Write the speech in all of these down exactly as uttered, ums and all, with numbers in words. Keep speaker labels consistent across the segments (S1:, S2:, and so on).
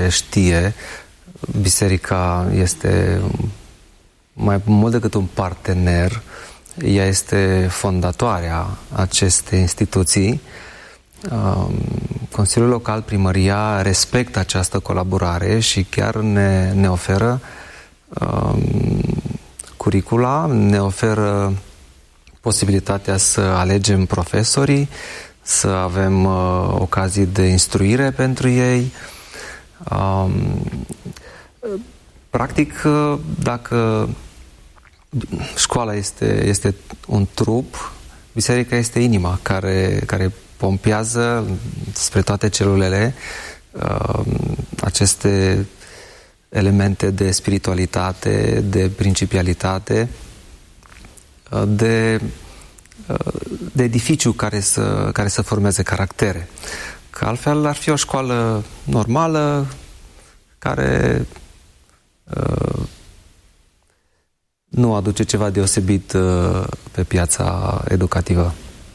S1: fiecare știe, biserica este mai mult decât un partener, ea este fondatoarea acestei instituții. Consiliul Local, primăria respectă această colaborare și chiar ne, ne oferă um, curicula, ne oferă posibilitatea să alegem profesorii, să avem uh, ocazii de instruire pentru ei. Um, practic, dacă școala este, este un trup, biserica este inima care, care pompează spre toate celulele uh, aceste elemente de spiritualitate, de principialitate, uh, de, uh, de edificiu care să, care să formeze caractere. Că altfel ar fi o școală normală care uh, nu aduce ceva deosebit uh, pe piața educativă.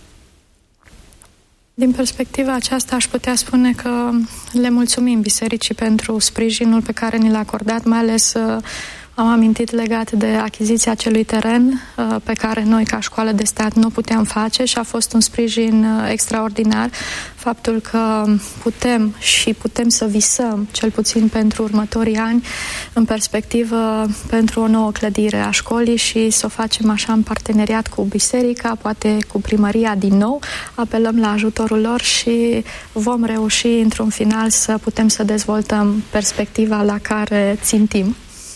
S2: Din perspectiva aceasta aș putea spune că le mulțumim bisericii pentru sprijinul pe care ni l-a acordat, mai ales am amintit legat de achiziția acelui teren pe care noi ca școală de stat nu puteam face și a fost un sprijin extraordinar. Faptul că putem și putem să visăm, cel puțin pentru următorii ani, în perspectivă pentru o nouă clădire a școlii și să o facem așa în parteneriat cu biserica, poate cu primăria din nou, apelăm la ajutorul lor și vom reuși într-un final să putem să dezvoltăm perspectiva la care țintim.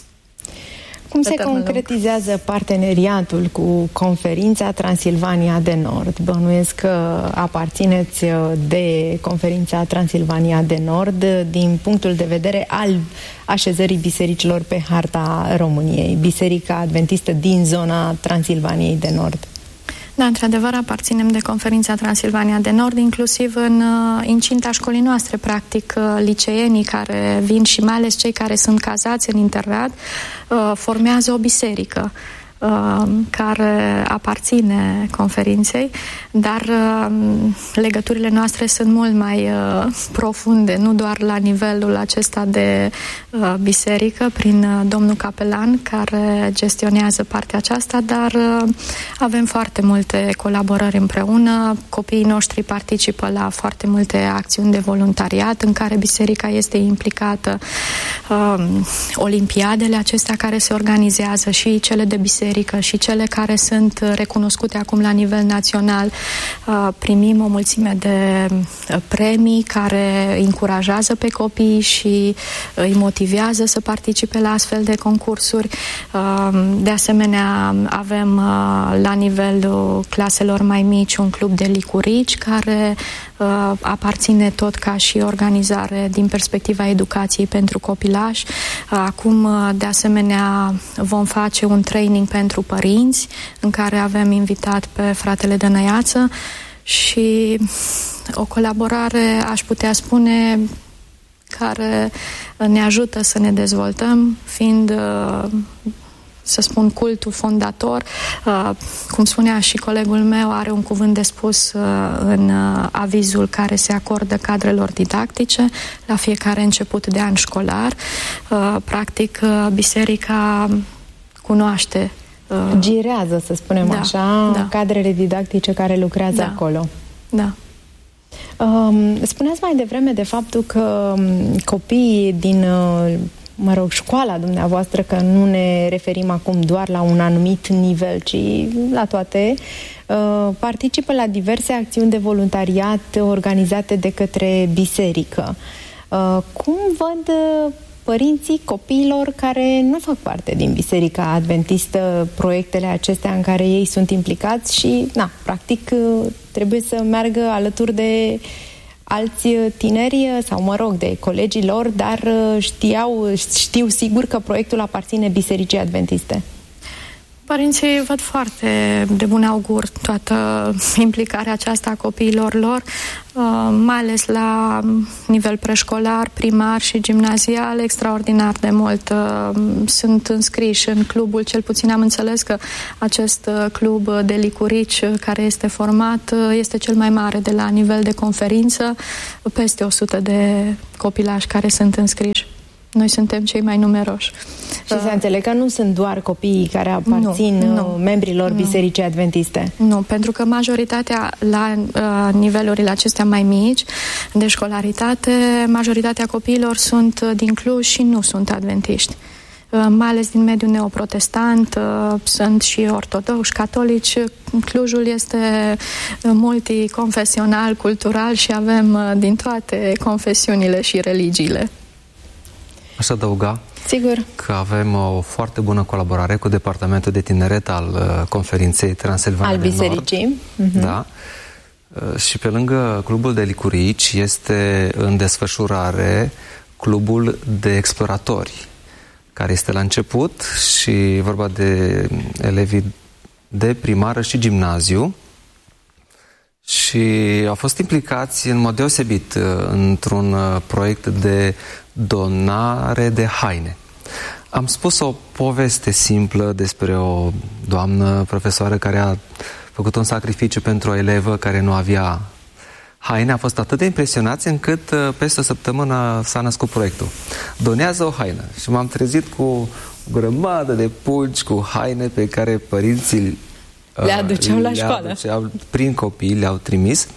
S3: Cum se concretizează parteneriatul cu Conferința Transilvania de Nord? Bănuiesc că aparțineți de Conferința Transilvania de Nord din punctul de vedere al așezării bisericilor pe harta României, Biserica Adventistă din zona Transilvaniei de Nord.
S2: Da, într-adevăr, aparținem de Conferința Transilvania de Nord, inclusiv în incinta școlii noastre, practic, liceenii care vin și mai ales cei care sunt cazați în internat, formează o biserică care aparține conferinței, dar legăturile noastre sunt mult mai profunde, nu doar la nivelul acesta de biserică, prin domnul capelan care gestionează partea aceasta, dar avem foarte multe colaborări împreună. Copiii noștri participă la foarte multe acțiuni de voluntariat în care biserica este implicată, olimpiadele acestea care se organizează și cele de biserică și cele care sunt recunoscute acum la nivel național. Primim o mulțime de premii care încurajează pe copii și îi motivează să participe la astfel de concursuri. De asemenea, avem la nivelul claselor mai mici un club de licurici care aparține tot ca și organizare din perspectiva educației pentru copilași. Acum, de asemenea, vom face un training pentru părinți, în care avem invitat pe fratele Dănăiață și o colaborare, aș putea spune, care ne ajută să ne dezvoltăm, fiind, să spun, cultul fondator. Cum spunea și colegul meu, are un cuvânt de spus în avizul care se acordă cadrelor didactice la fiecare început de an școlar. Practic, biserica cunoaște,
S3: girează, să spunem da, așa, da. cadrele didactice care lucrează
S2: da.
S3: acolo.
S2: Da.
S3: Um, spuneați mai devreme de faptul că copiii din, mă rog, școala dumneavoastră, că nu ne referim acum doar la un anumit nivel, ci la toate, uh, participă la diverse acțiuni de voluntariat organizate de către biserică. Uh, cum văd părinții copiilor care nu fac parte din Biserica Adventistă proiectele acestea în care ei sunt implicați și, na, practic, trebuie să meargă alături de alți tineri sau, mă rog, de colegii lor, dar știau, știu sigur că proiectul aparține Bisericii Adventiste?
S2: Părinții văd foarte de bun augur toată implicarea aceasta a copiilor lor, mai ales la nivel preșcolar, primar și gimnazial, extraordinar de mult. Sunt înscriși în clubul, cel puțin am înțeles că acest club de licurici care este format este cel mai mare de la nivel de conferință, peste o sută de copilași care sunt înscriși. Noi suntem cei mai numeroși.
S3: Și să înțeleg că nu sunt doar copiii care aparțin nu, nu, membrilor nu. Bisericii Adventiste.
S2: Nu, pentru că majoritatea la uh, nivelurile acestea mai mici de școlaritate, majoritatea copiilor sunt din Cluj și nu sunt adventiști. Uh, mai ales din mediul neoprotestant, uh, sunt și ortodoxi, catolici. Clujul este multiconfesional, cultural și avem uh, din toate confesiunile și religiile.
S1: Aș adăuga
S3: Sigur.
S1: că avem o foarte bună colaborare cu Departamentul de Tineret al uh, Conferinței Transilvania
S3: al Bisericii.
S1: Nord. Uh-huh. Da. Uh, și pe lângă Clubul de Licurici este în desfășurare Clubul de Exploratori, care este la început și e vorba de elevii de primară și gimnaziu și au fost implicați în mod deosebit uh, într-un uh, proiect de donare de haine. Am spus o poveste simplă despre o doamnă profesoară care a făcut un sacrificiu pentru o elevă care nu avea haine. A fost atât de impresionați încât peste o săptămână s-a născut proiectul. Donează o haină și m-am trezit cu o grămadă de pungi cu haine pe care părinții
S3: le aduceau la
S1: le
S3: școală.
S1: Aduceau, prin copii le-au trimis.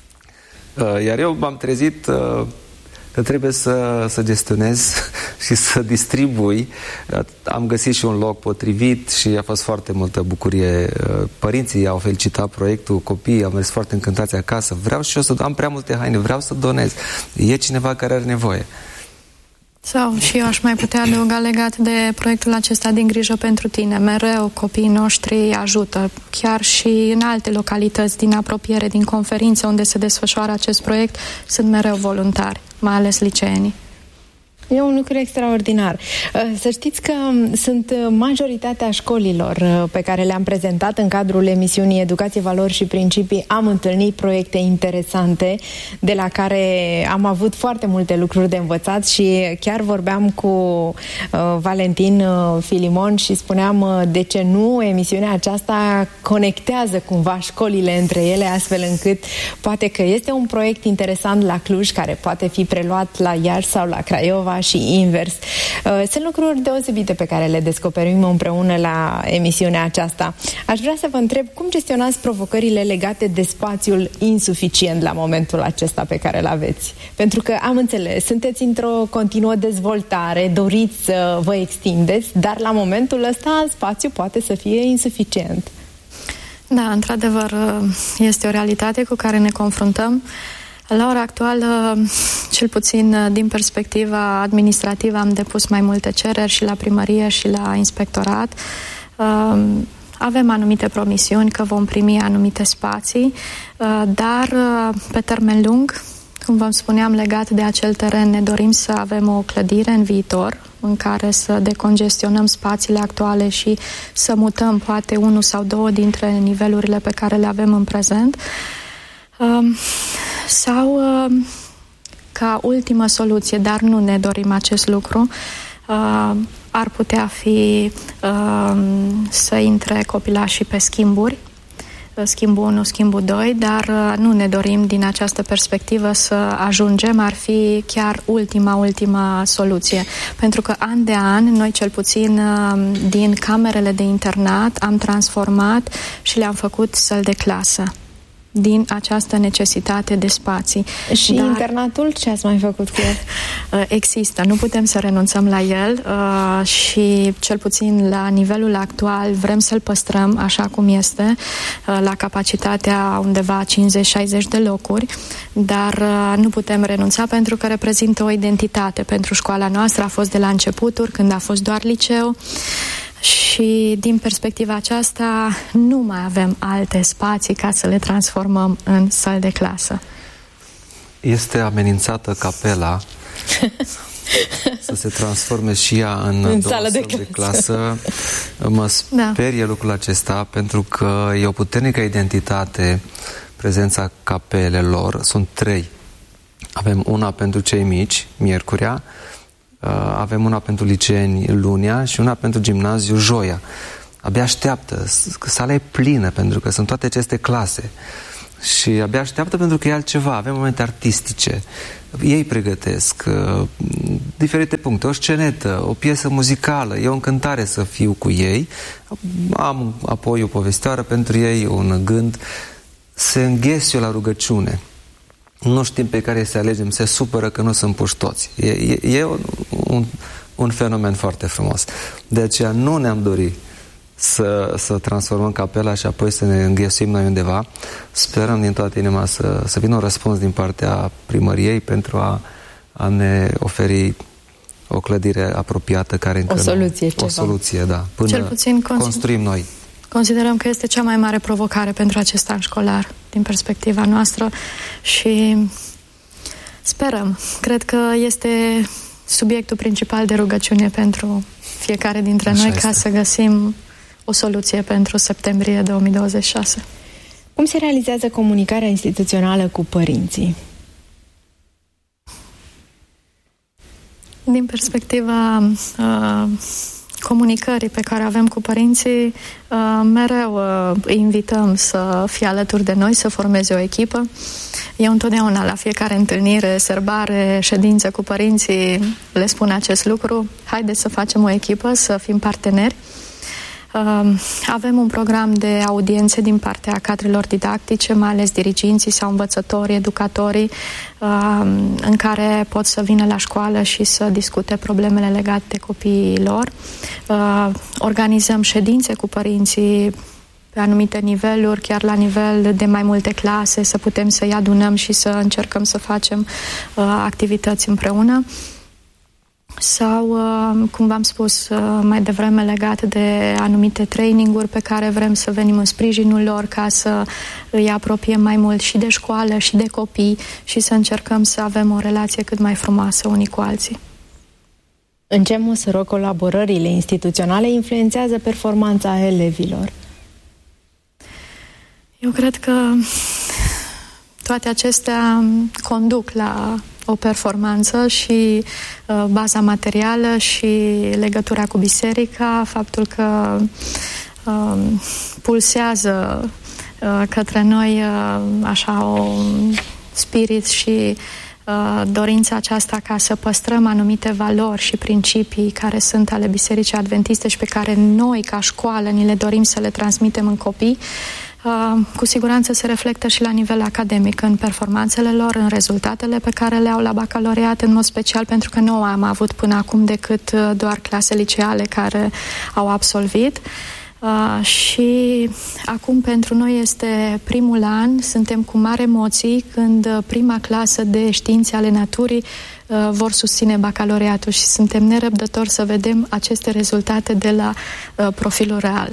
S1: Iar eu m-am trezit că trebuie să, să gestionez și să distribui. Am găsit și un loc potrivit și a fost foarte multă bucurie. Părinții au felicitat proiectul, copiii au mers foarte încântați acasă. Vreau și eu să am prea multe haine, vreau să donez. E cineva care are nevoie.
S2: Sau și eu aș mai putea adăuga legat de proiectul acesta din Grijă pentru Tine. Mereu copiii noștri ajută, chiar și în alte localități din apropiere, din conferințe unde se desfășoară acest proiect, sunt mereu voluntari, mai ales liceenii.
S3: E un lucru extraordinar. Să știți că sunt majoritatea școlilor pe care le-am prezentat în cadrul emisiunii Educație, Valori și Principii. Am întâlnit proiecte interesante de la care am avut foarte multe lucruri de învățat și chiar vorbeam cu uh, Valentin uh, Filimon și spuneam uh, de ce nu emisiunea aceasta conectează cumva școlile între ele, astfel încât poate că este un proiect interesant la Cluj care poate fi preluat la Iași sau la Craiova și invers. Sunt lucruri deosebite pe care le descoperim împreună la emisiunea aceasta. Aș vrea să vă întreb cum gestionați provocările legate de spațiul insuficient la momentul acesta pe care îl aveți. Pentru că am înțeles, sunteți într-o continuă dezvoltare, doriți să vă extindeți, dar la momentul ăsta spațiul poate să fie insuficient.
S2: Da, într-adevăr, este o realitate cu care ne confruntăm. La ora actuală, cel puțin din perspectiva administrativă, am depus mai multe cereri și la primărie și la inspectorat. Avem anumite promisiuni că vom primi anumite spații, dar pe termen lung, cum vă spuneam, legat de acel teren, ne dorim să avem o clădire în viitor în care să decongestionăm spațiile actuale și să mutăm poate unul sau două dintre nivelurile pe care le avem în prezent. Sau ca ultimă soluție, dar nu ne dorim acest lucru, ar putea fi să intre copilașii pe schimburi, schimbul unu, schimbul doi, dar nu ne dorim din această perspectivă să ajungem, ar fi chiar ultima, ultima soluție. Pentru că an de an, noi cel puțin din camerele de internat am transformat și le-am făcut săli de clasă din această necesitate de spații.
S3: Și dar internatul, ce ați mai făcut cu el?
S2: Există, nu putem să renunțăm la el uh, și cel puțin la nivelul actual vrem să-l păstrăm așa cum este, uh, la capacitatea undeva cincizeci șaizeci de locuri, dar uh, nu putem renunța pentru că reprezintă o identitate pentru școala noastră, a fost de la începuturi, când a fost doar liceu. Și din perspectiva aceasta nu mai avem alte spații ca să le transformăm în săli de clasă.
S1: Este amenințată capela să se transforme și ea în, în sală de, de clasă. Mă sperie da. lucrul acesta pentru că e o puternică identitate prezența capelelor. Sunt trei. Avem una pentru cei mici, miercurea, avem una pentru liceeni lunea și una pentru gimnaziu joia. Abia așteaptă, sala e plină pentru că sunt toate aceste clase. și abia așteaptă pentru că e altceva. Avem momente artistice. Ei pregătesc uh, diferite puncte, o scenetă, o piesă muzicală. E o încântare să fiu cu ei. Am apoi o povestioară pentru ei, un gând. Se înghes eu la rugăciune. Nu știm pe care să alegem, se supără că nu sunt puși toți. E, e, e un, un, un fenomen foarte frumos. De aceea nu ne-am dorit să, să transformăm capela și apoi să ne înghesuim noi undeva. Sperăm din toată inima să, să vină un răspuns din partea primăriei pentru a, a ne oferi o clădire apropiată care încă
S3: o soluție,
S1: nu, o soluție, da, până
S2: cel puțin
S1: construim noi.
S2: Considerăm că este cea mai mare provocare pentru acest an școlar, din perspectiva noastră, și sperăm. Cred că este subiectul principal de rugăciune pentru fiecare dintre
S1: Așa
S2: noi,
S1: este.
S2: ca să găsim o soluție pentru septembrie două mii douăzeci și șase.
S3: Cum se realizează comunicarea instituțională cu părinții?
S2: Din perspectiva uh, comunicării pe care avem cu părinții, uh, mereu uh, îi invităm să fie alături de noi, să formeze o echipă. Eu întotdeauna, la fiecare întâlnire, sărbare, ședință cu părinții, le spun acest lucru. Haideți să facem o echipă, să fim parteneri. Uh, avem un program de audiențe din partea cadrelor didactice, mai ales diriginții sau învățătorii, educatorii, uh, în care pot să vină la școală și să discute problemele legate de copiii lor. Uh, organizăm ședințe cu părinții pe anumite niveluri, chiar la nivel de mai multe clase, să putem să-i adunăm și să încercăm să facem uh, activități împreună. Sau, cum v-am spus mai devreme, legat de anumite traininguri pe care vrem să venim în sprijinul lor ca să îi apropiem mai mult și de școală și de copii și să încercăm să avem o relație cât mai frumoasă unii cu alții.
S3: În ce măsură colaborările instituționale influențează performanța elevilor?
S2: Eu cred că toate acestea conduc la o performanță și uh, baza materială și legătura cu biserica, faptul că uh, pulsează uh, către noi uh, așa un spirit și uh, dorința aceasta ca să păstrăm anumite valori și principii care sunt ale Bisericii Adventiste și pe care noi, ca școală, ni le dorim să le transmitem în copii. Uh, cu siguranță se reflectă și la nivel academic, în performanțele lor, în rezultatele pe care le au la bacalaureat, în mod special pentru că nu am avut până acum decât doar clase liceale care au absolvit. Uh, și acum pentru noi este primul an, suntem cu mari emoții când prima clasă de științe ale naturii uh, vor susține bacalaureatul și suntem nerăbdători să vedem aceste rezultate de la uh, profilul real.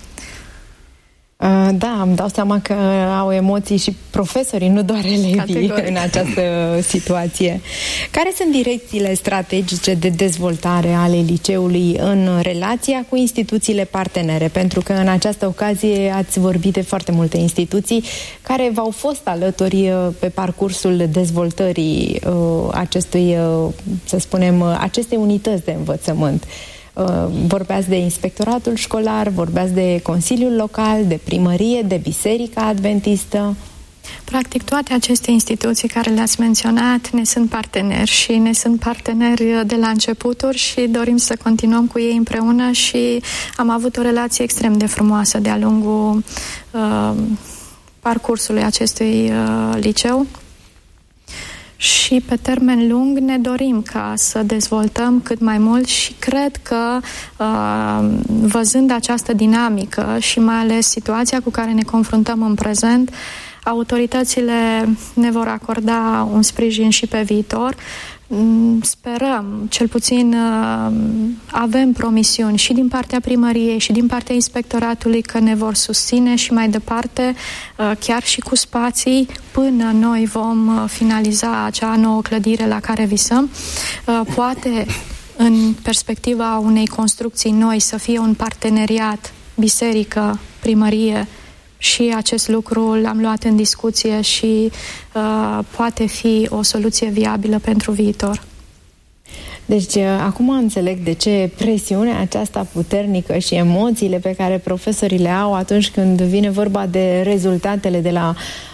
S3: Da, îmi dau seama că au emoții și profesorii, nu doar elevii, categoric, în această situație. Care sunt direcțiile strategice de dezvoltare ale liceului în relația cu instituțiile partenere? Pentru că în această ocazie ați vorbit de foarte multe instituții care v-au fost alături pe parcursul dezvoltării acestui, să spunem, acestei unități de învățământ. Vorbeați de inspectoratul școlar, vorbeați de Consiliul Local, de primărie, de Biserica Adventistă.
S2: Practic, toate aceste instituții care le-ați menționat ne sunt parteneri și ne sunt parteneri de la începuturi și dorim să continuăm cu ei împreună și am avut o relație extrem de frumoasă de-a lungul uh, parcursului acestui uh, liceu. Și pe termen lung ne dorim ca să dezvoltăm cât mai mult și cred că văzând această dinamică și mai ales situația cu care ne confruntăm în prezent, autoritățile ne vor acorda un sprijin și pe viitor. Sperăm, cel puțin avem promisiuni și din partea primăriei și din partea inspectoratului că ne vor susține și mai departe, chiar și cu spații, până noi vom finaliza acea nouă clădire la care visăm. Poate, în perspectiva unei construcții noi, să fie un parteneriat biserică, primărie, și acest lucru l-am luat în discuție și uh, poate fi o soluție viabilă pentru viitor.
S3: Deci, acum înțeleg de ce presiunea aceasta puternică și emoțiile pe care profesorii le au atunci când vine vorba de rezultatele de la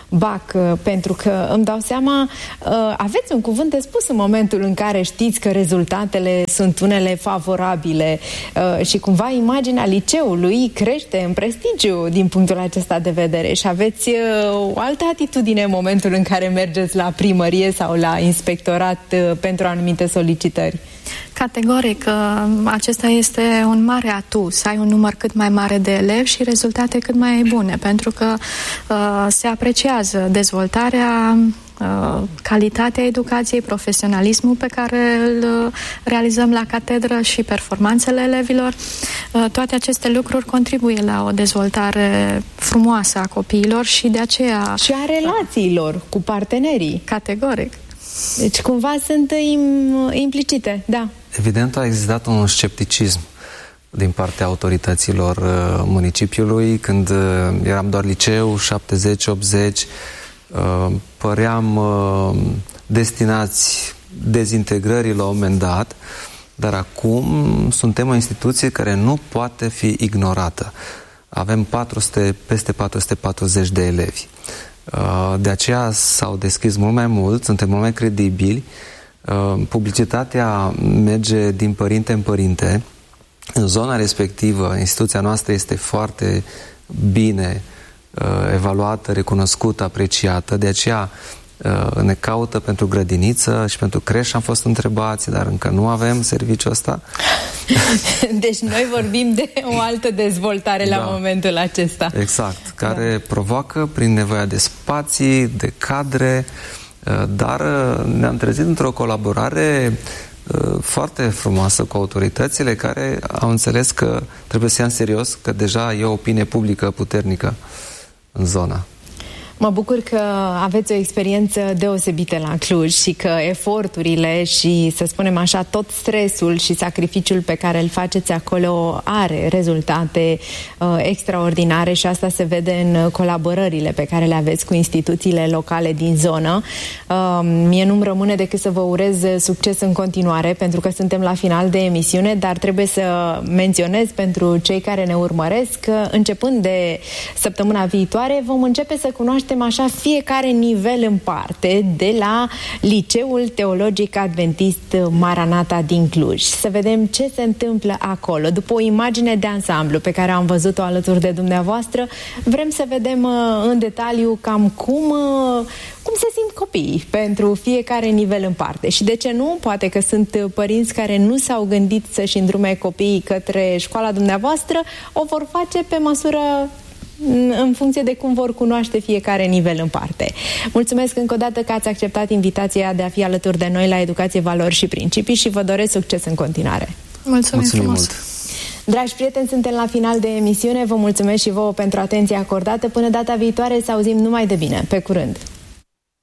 S3: bac, pentru că îmi dau seama, aveți un cuvânt de spus în momentul în care știți că rezultatele sunt unele favorabile și cumva imaginea liceului crește în prestigiu din punctul acesta de vedere și aveți o altă atitudine în momentul în care mergeți la primărie sau la inspectorat pentru anumite solicitări.
S2: Categoric, acesta este un mare atu, să ai un număr cât mai mare de elevi și rezultate cât mai bune, pentru că uh, se apreciază dezvoltarea, uh, calitatea educației, profesionalismul pe care îl realizăm la catedră și performanțele elevilor. Uh, toate aceste lucruri contribuie la o dezvoltare frumoasă a copiilor și de aceea...
S3: Și a relațiilor cu partenerii.
S2: Categoric.
S3: Deci cumva sunt im, implicite, da.
S1: Evident a existat un scepticism din partea autorităților uh, municipiului când uh, eram doar liceu, șaptezeci optzeci, uh, păream uh, destinați dezintegrării la un moment dat, dar acum suntem o instituție care nu poate fi ignorată. Avem patru sute, peste patru sute patruzeci de elevi. De aceea s-au deschis mult mai mult, suntem mult mai credibili, publicitatea merge din părinte în părinte. În zona respectivă, instituția noastră este foarte bine evaluată, recunoscută, apreciată, de aceea ne caută pentru grădiniță și pentru creșă, am fost întrebați, dar încă nu avem serviciul ăsta.
S3: Deci noi vorbim de o altă dezvoltare la da. momentul acesta.
S1: Exact, care da. provoacă prin nevoia de spații, de cadre, dar ne-am trezit într-o colaborare foarte frumoasă cu autoritățile care au înțeles că trebuie să ia în serios, că deja e o opinie publică puternică în zona.
S3: Mă bucur că aveți o experiență deosebită la Cluj și că eforturile și, să spunem așa, tot stresul și sacrificiul pe care îl faceți acolo are rezultate uh, extraordinare și asta se vede în colaborările pe care le aveți cu instituțiile locale din zonă. Uh, mie nu-mi rămâne decât să vă urez succes în continuare, pentru că suntem la final de emisiune, dar trebuie să menționez pentru cei care ne urmăresc că începând de săptămâna viitoare vom începe să cunoaștem așa fiecare nivel în parte de la Liceul Teologic Adventist Maranata din Cluj. Să vedem ce se întâmplă acolo. După o imagine de ansamblu pe care am văzut-o alături de dumneavoastră, vrem să vedem în detaliu cam cum, cum se simt copiii pentru fiecare nivel în parte. Și de ce nu? Poate că sunt părinți care nu s-au gândit să-și îndrume copiii către școala dumneavoastră, o vor face pe măsură în funcție de cum vor cunoaște fiecare nivel în parte. Mulțumesc încă o dată că ați acceptat invitația de a fi alături de noi la Educație, Valori și Principii și vă doresc succes în continuare.
S2: Mulțumim, Mulțumim frumos! Mult.
S3: Dragi prieteni, suntem la final de emisiune. Vă mulțumesc și vouă pentru atenția acordată. Până data viitoare, să auzim numai de bine. Pe curând!